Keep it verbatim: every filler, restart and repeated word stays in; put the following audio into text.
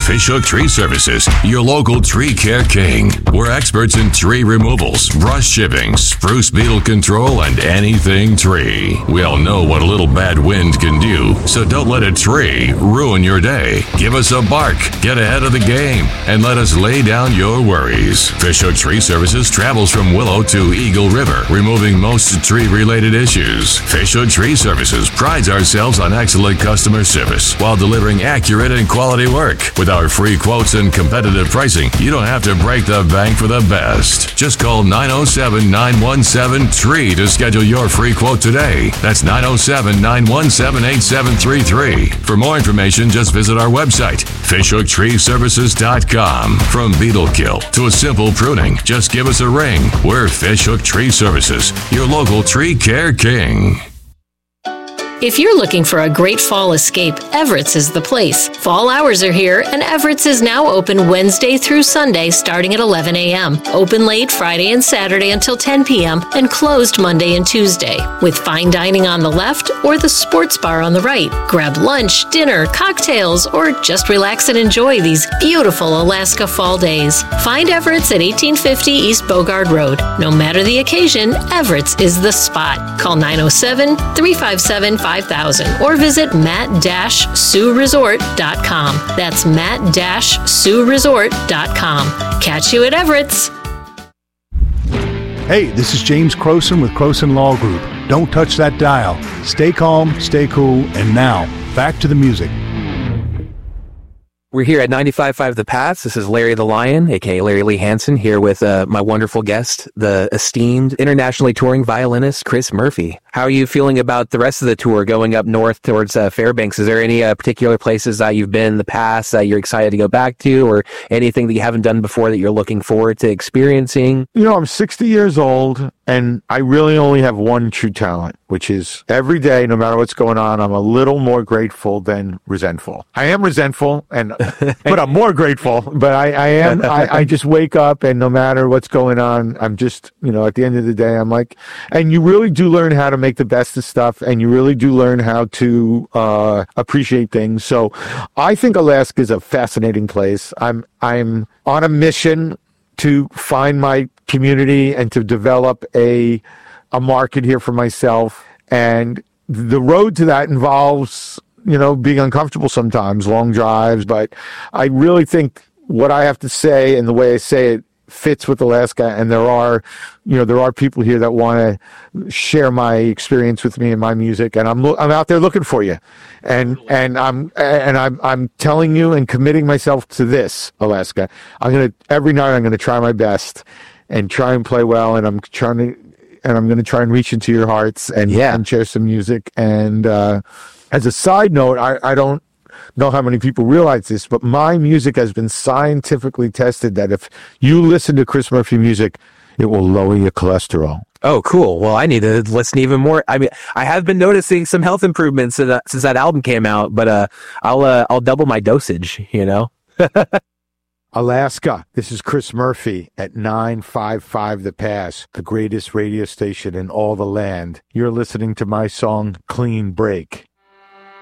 Fishhook Tree Services, your local tree care king. We're experts in tree removals, brush chipping, spruce beetle control, and anything tree. We all know what a little bad wind can do, so don't let a tree ruin your day. Give us a bark, get ahead of the game, and let us lay down your worries. Fishhook Tree Services travels from Willow to Eagle River, removing most tree-related issues. Fishhook Tree Services prides ourselves on excellent customer service while delivering accurate and quality work. With our free quotes and competitive pricing, you don't have to break the bank for the best. Just call nine oh seven, nine one seven, T R E E to schedule your free quote today. That's nine oh seven, nine one seven, eight seven three three. For more information, just visit our website, fishhook tree services dot com. From beetle kill to a simple pruning, just give us a ring. We're Fishhook Tree Services, your local tree care king. If you're looking for a great fall escape, Everett's is the place. Fall hours are here, and Everett's is now open Wednesday through Sunday starting at eleven a.m., open late Friday and Saturday until ten p.m., and closed Monday and Tuesday. With fine dining on the left or the sports bar on the right. Grab lunch, dinner, cocktails, or just relax and enjoy these beautiful Alaska fall days. Find Everett's at eighteen fifty East Bogard Road. No matter the occasion, Everett's is the spot. Call nine oh seven, three five seven, five thousand or visit matt dash sioux resort dot com. That's matt dash sioux resort dot com. Catch you at Everett's. Hey, this is James Croson with Croson Law Group. Don't touch that dial. Stay calm, stay cool, and now, back to the music. We're here at ninety-five point five The Pass. This is Larry the Lion, a k a. Larry Lee Hansen, here with uh, my wonderful guest, the esteemed internationally touring violinist, Chris Murphy. How are you feeling about the rest of the tour going up north towards uh, Fairbanks? Is there any uh, particular places that you've been in the past that you're excited to go back to, or anything that you haven't done before that you're looking forward to experiencing? You know, I'm sixty years old, and I really only have one true talent, which is every day, no matter what's going on, I'm a little more grateful than resentful. I am resentful, and but I'm more grateful. But I, I am, I, I just wake up, and no matter what's going on, I'm just, you know, at the end of the day, I'm like, and you really do learn how to make the best of stuff, and you really do learn how to uh, appreciate things. So I think Alaska is a fascinating place. I'm, I'm on a mission to find my community and to develop a a market here for myself. And the road to that involves, you know, being uncomfortable sometimes, long drives. But I really think what I have to say and the way I say it fits with Alaska. And there are, you know, there are people here that want to share my experience with me and my music. And I'm I'm out there looking for you. And and I'm and I'm I'm telling you and committing myself to this, Alaska. I'm gonna every night I'm gonna try my best and try and play well. And I'm trying to and I'm gonna try and reach into your hearts and yeah. and share some music. And uh, as a side note, I I don't know how many people realize this, but my music has been scientifically tested that if you listen to Chris Murphy music, it will lower your cholesterol. Oh, cool. Well, I need to listen even more. I mean, I have been noticing some health improvements since that, since that album came out, but uh, I'll uh, I'll double my dosage, you know? Alaska, this is Chris Murphy at nine five five The Pass, the greatest radio station in all the land. You're listening to my song, Clean Break.